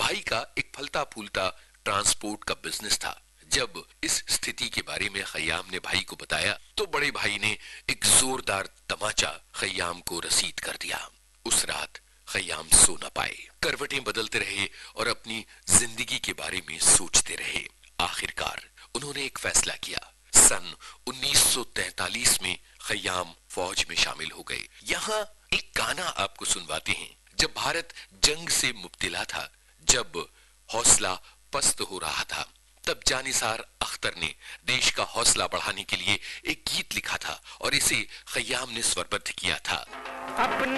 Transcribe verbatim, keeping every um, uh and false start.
भाई का एक फलता फूलता ट्रांसपोर्ट का बिजनेस था। जब इस स्थिति के बारे में खयाम ने भाई को बताया तो बड़े भाई ने एक जोरदार तमाचा खयाम को रसीद कर दिया। उस रात खयाम सो न पाए, करवटें बदलते रहे और अपनी जिंदगी के बारे में सोचते रहे। आखिरकार उन्होंने एक फैसला किया। सन उन्नीस सौ तैंतालीस में खयाम फौज में शामिल हो गए। यहाँ एक गाना आपको सुनवाते हैं। जब भारत जंग से मुब्तिला था, जब हौसला पस्त हो रहा था, तब जानिसार अख्तर ने देश का हौसला बढ़ाने के लिए एक गीत लिखा था और इसे खयाम ने स्वरबद्ध किया था। अपने